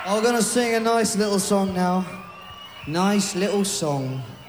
I'm gonna sing a nice little song now. Nice little song.